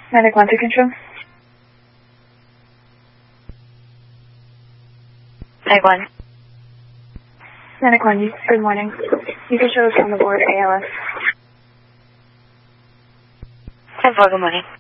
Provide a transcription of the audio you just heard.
Medic 1 to control. Medic 1. Medic 1, good morning. You can show us on the board ALS. 10-4, good morning.